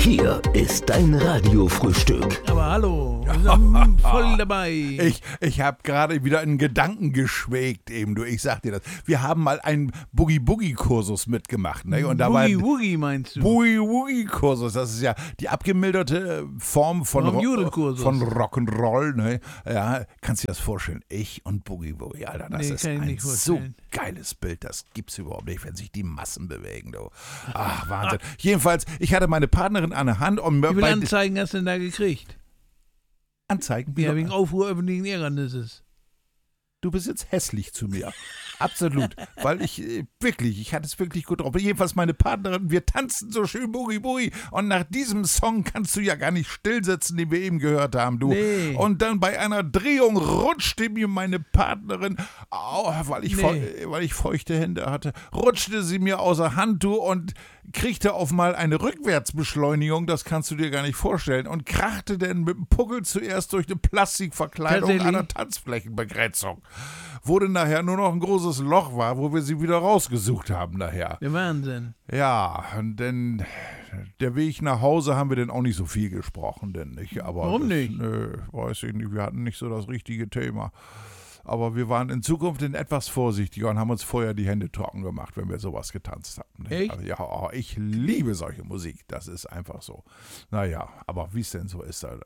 Hier ist dein Radiofrühstück. Aber hallo, wir sind voll dabei. Ich habe gerade wieder einen Gedanken geschwelgt eben, du. Ich sag dir das. Wir haben mal einen Boogie-Boogie-Kursus mitgemacht. Ne? Und da Boogie-Woogie meinst du? Boogie-Woogie-Kursus, das ist ja die abgemilderte Form von Rock'n'Roll. Ne? Ja, kannst du dir das vorstellen? Ich und Boogie-Woogie, Alter, das ist ein so geiles Bild. Das gibt's überhaupt nicht, wenn sich die Massen bewegen, du. Ach, Wahnsinn. Jedenfalls, ich hatte meine Partnerin an der Hand und wie viele Anzeigen hast du denn da gekriegt? Anzeigen? Ja, wegen Aufruhr öffentlichen Ärgernisses. Du bist jetzt hässlich zu mir. Absolut. Weil ich hatte es wirklich gut drauf. Jedenfalls meine Partnerin, wir tanzen so schön Boogie Boogie. Und nach diesem Song kannst du ja gar nicht stillsitzen, den wir eben gehört haben, du. Nee. Und dann bei einer Drehung rutschte mir meine Partnerin, weil ich feuchte Hände hatte, rutschte sie mir außer Hand, du, und kriegte auf mal eine Rückwärtsbeschleunigung, das kannst du dir gar nicht vorstellen, und krachte dann mit dem Puckel zuerst durch eine Plastikverkleidung einer Tanzflächenbegrenzung. Wurde nachher nur noch ein großes Loch war, wo wir sie wieder rausgesucht haben nachher. Der Wahnsinn. Ja, und dann der Weg nach Hause haben wir dann auch nicht so viel gesprochen, denn nicht. Aber warum nicht? Nö, weiß ich nicht, wir hatten nicht so das richtige Thema. Aber wir waren in Zukunft etwas vorsichtiger und haben uns vorher die Hände trocken gemacht, wenn wir sowas getanzt hatten. Echt? Also, ja, ich liebe solche Musik. Das ist einfach so. Naja, aber wie es denn so ist. Alter.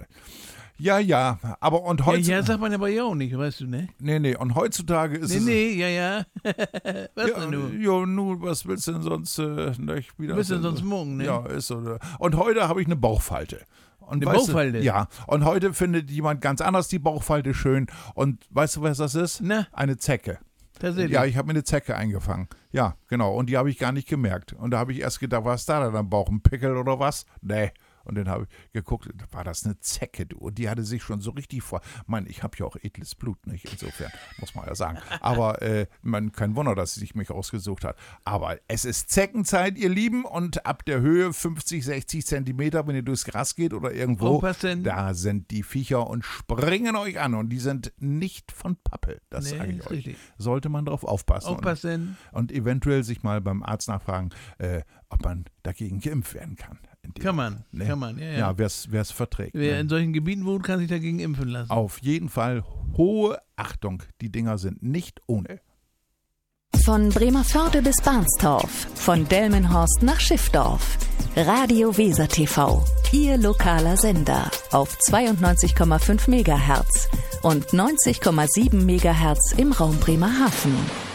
Ja, aber und heutzutage... Ja, sagt man aber ja auch nicht, weißt du, ne? Nee, und heutzutage ist es... Ja. Was denn du? Ja, nun, was willst du denn sonst nicht wieder... Was willst du denn sonst morgen, ne? Ja, ist so. Und heute habe ich eine Bauchfalte. Und eine Bauchfalte? Ja, und heute findet jemand ganz anders die Bauchfalte schön. Und weißt du, was das ist? Na? Eine Zecke. Tatsächlich? Ja, ich habe mir eine Zecke eingefangen. Ja, genau. Und die habe ich gar nicht gemerkt. Und da habe ich erst gedacht, was ist da denn am Bauch? Ein Pickel oder was? Nee. Und dann habe ich geguckt, war das eine Zecke, du. Und die hatte sich schon so richtig vor. Ich habe ja auch edles Blut, nicht? Insofern, muss man ja sagen. Aber kein Wunder, dass sie sich mich ausgesucht hat. Aber es ist Zeckenzeit, ihr Lieben. Und ab der Höhe 50, 60 Zentimeter, wenn ihr durchs Gras geht oder irgendwo, da sind die Viecher und springen euch an. Und die sind nicht von Pappe, das sage ich euch. Richtig. Sollte man drauf aufpassen. Aufpassen. Und eventuell sich mal beim Arzt nachfragen, ob man dagegen geimpft werden kann. Kann man, ja. Ja, wer es verträgt. Wer in solchen Gebieten wohnt, kann sich dagegen impfen lassen. Auf jeden Fall hohe Achtung, die Dinger sind nicht ohne. Von Bremerförde bis Barnstorf, von Delmenhorst nach Schiffdorf. Radio Weser TV, Ihr lokaler Sender auf 92,5 MHz und 90,7 MHz im Raum Bremerhaven.